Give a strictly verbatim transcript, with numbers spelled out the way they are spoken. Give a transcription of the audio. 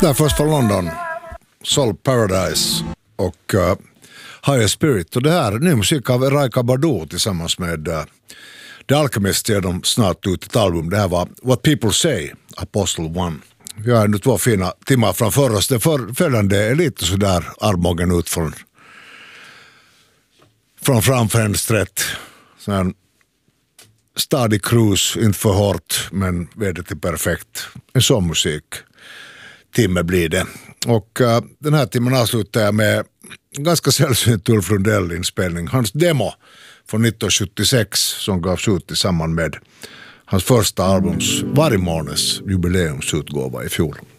Där först från London, Soul Paradise och uh, Higher Spirit. Och det här, ny musik av Erykah Badu tillsammans med uh, The Alchemist ger de snart ut ett album. Det här var What People Say, Apostle One. Vi har nu två fina timmar framför oss. Det för, följande är lite sådär armbågen ut från, från framfönstret. Så en stadig cruise, inte för hårt, men vädret till perfekt. En sån musik. Timme blir det. Och uh, den här timmen avslutar jag med ganska sällsynt Ulf Lundell-inspelning. Hans demo från nittonhundrasjuttiosex som gavs ut tillsammans med hans första albums Vargmånes jubileumsutgåva i fjol.